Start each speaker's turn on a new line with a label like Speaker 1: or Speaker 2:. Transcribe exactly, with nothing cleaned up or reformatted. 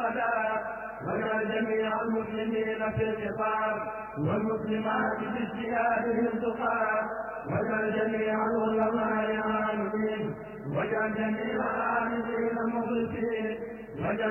Speaker 1: الغداء واجعل جميع المسلمين في الخطاب والمسلمات في اجتهادهم تقى واجعل جميع العلماء عاملين واجعل جميع العاملين مخلصين